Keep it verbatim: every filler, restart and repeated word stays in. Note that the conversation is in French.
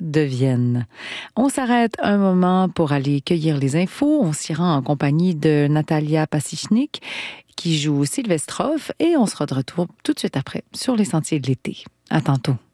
de Vienne. On s'arrête un moment pour aller cueillir les infos. On s'y rend en compagnie de Natalia Pasichnik qui joue Sylvestrov et on sera de retour tout de suite après sur les sentiers de l'été. À tantôt.